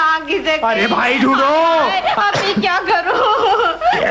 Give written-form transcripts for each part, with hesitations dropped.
कहाँ किसे? अरे भाई ढूंढो। अभी क्या करूं?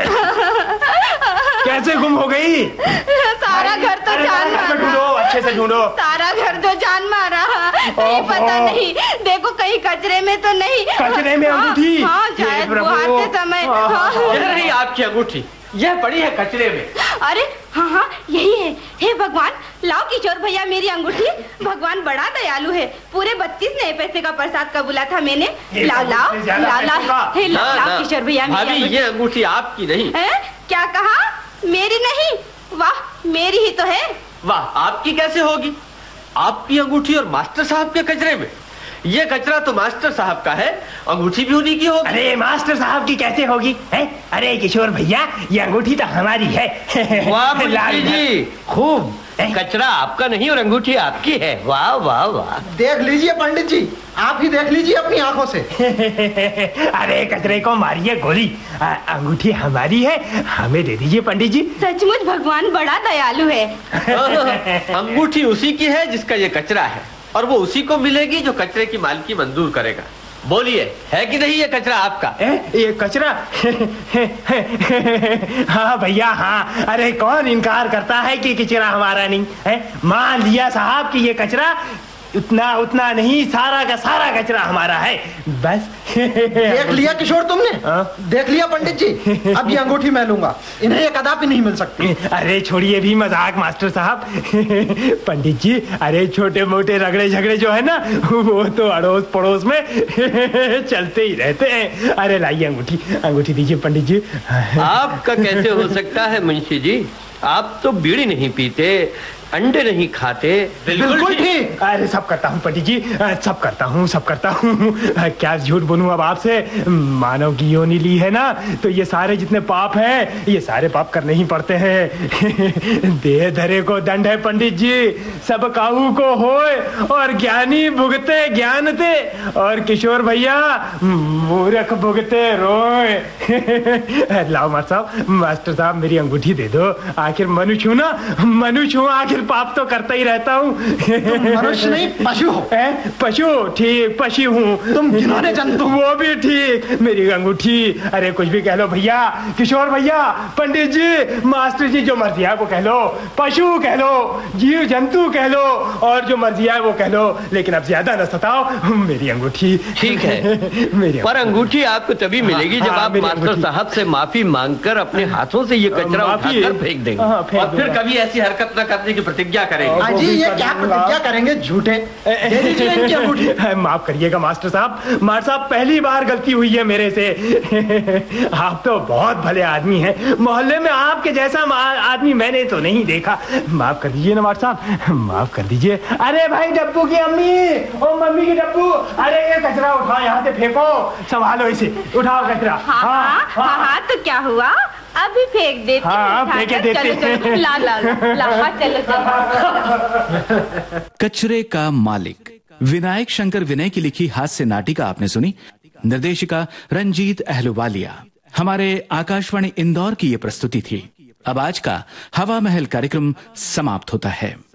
कैसे गुम हो गई? सारा घर तो जान मारा। ढूंढो, अच्छे से ढूंढो। सारा घर तो जान मारा, नहीं पता नहीं। देखो कहीं कचरे में तो नहीं। कचरे में अंगूठी? हाँ, शायद बुहाते समय। यह रही आपकी अंगूठी, यह पड़ी है कचरे में। अरे हाँ, यही है। हे भगवान, लाओ किशोर भैया मेरी अंगूठी। भगवान बड़ा दयालु है, पूरे 32 नए पैसे का प्रसाद कबूला था मैंने। लाओ लाओ लाओ किशोर भैया। भाभी, ये अंगूठी आपकी नहीं है। क्या कहा? मेरी नहीं? वाह, मेरी ही तो है। वाह, आपकी कैसे होगी? आपकी अंगूठी और मास्टर साहब के कचरे में। ये कचरा तो मास्टर साहब का है, अंगूठी भी उन्हीं की होगी। अरे मास्टर साहब की कैसे होगी? है? अरे किशोर भैया, ये अंगूठी तो हमारी है। वाह मुंशी जी, खूब। कचरा आपका नहीं और अंगूठी आपकी है। वाह वाह वाह। देख लीजिए पंडित जी, आप ही देख लीजिए अपनी आंखों से। अरे कचरे को मारिए गोली, अंगूठी हमारी है, हमें दे दीजिए पंडित जी। सचमुच भगवान बड़ा दयालु है। अंगूठी उसी की है जिसका ये कचरा है, और वो उसी को मिलेगी जो कचरे की मालिकी मंजूर करेगा। बोलिए, है कि नहीं ये कचरा आपका? ये कचरा? हाँ भैया हाँ। अरे कौन इनकार करता है कि कचरा हमारा नहीं है? मान लिया साहब कि ये कचरा उतना नहीं, सारा का सारा कचरा हमारा है। बस देख लिया किशोर तुमने? देख लिया पंडित जी, अब ये अंगूठी मैं लूंगा, इन्हें ये कदापि नहीं मिल सकती। अरे छोड़िए भी मजाक मास्टर साहब। पंडित जी, अरे छोटे मोटे रगड़े झगड़े जो है ना, वो तो अड़ोस पड़ोस में चलते ही रहते हैं। अरे लाइए अंगूठी, अंगूठी दीजिए पंडित जी। आपका कैसे हो सकता है मुंशी जी? आप तो बीड़ी नहीं पीते, अंडे नहीं खाते। बिल्कुल ठीक। अरे सब करता हूँ पंडित जी, सब करता हूँ। क्या झूठ बोलूं अब आपसे? मानव की योनि ली है ना, तो ये सारे जितने पाप हैं, ये सारे पाप करने ही पड़ते हैं। देह धरे को दंड है पंडित जी, सब काहू को होए, और ज्ञानी भुगते ज्ञान दे, और किशोर भैया मूर्ख भुगते रोए। लाओ मास्टर साहब मेरी अंगूठी दे दो। आखिर मनुष्य हूँ ना, मनुष्य हूँ, आखिर पाप तो करता ही रहता हूँ। मनुष्य नहीं, पशु हो। पशु? ठीक, पशु हूँ। तुम जिन्होंने जंतु। वो भी ठीक। मेरी अंगूठी, अरे कुछ भी कह लो भैया, किशोर भैया, पंडित जी, मास्टर जी, जो मर्जी है वो कह लो, पशु कह लो, जीव जंतु कह लो, और जो मर्जी है वो कह लो, लेकिन अब ज्यादा न सताओ। मेरी अंगूठी ठीक है। मेरी पर अंगूठी आपको तभी मिलेगी जब आप मास्टर साहब से माफी मांगकर अपने हाथों से ये कचरा उठाकर फेंक देंगे, और फिर कभी ऐसी हरकत न करने की प्रतिज्ञा करेंगे। जी, ये क्या प्रतिज्ञा करेंगे? झूठे। दे दीजिए इनकी अंगूठी। माफ करिएगा मास्टर साहब, पहली बार गलती हुई है मेरे से। आप तो बहुत भले आदमी हैं, मोहल्ले में आपके जैसा आदमी मैंने तो नहीं देखा। माफ कर दीजिए ना मास्टर साहब, माफ कर दीजिए। अरे भाई डब्बू की अम्मी, ओ मम्मी की डब्बू, अरे ये कचरा उठाओ, यहाँ से फेंको, संभालो इसे, उठाओ कचरा। हाँ, तो क्या हुआ? अभी फेंक देते। हाँ, फेंके देते। चलो, ला, चलो। कचरे का मालिक विनायक शंकर विनय की लिखी हास्य नाटिका आपने सुनी। निर्देशिका रंजीत अहलुवालिया। हमारे आकाशवाणी इंदौर की ये प्रस्तुति थी। अब आज का हवा महल कार्यक्रम समाप्त होता है।